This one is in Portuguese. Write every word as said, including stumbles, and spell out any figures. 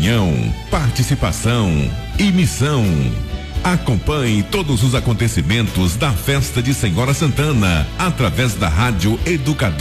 opinião, participação e missão. Acompanhe todos os acontecimentos da festa de Senhora Santana através da Rádio Educador